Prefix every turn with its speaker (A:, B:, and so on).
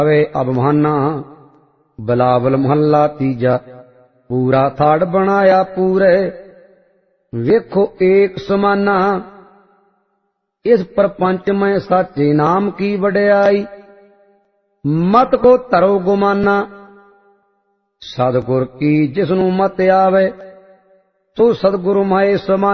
A: आवे अबमाना। बिलावल महला तीजा। पूरा थाड़ बनाया पूरे, वेखो एक समाना। इस प्रपंच में साचे नाम की वड्याई, मत को तरो गुमाना। सतगुर की जिसनू मत आवे, तो सतगुरु माए समाना।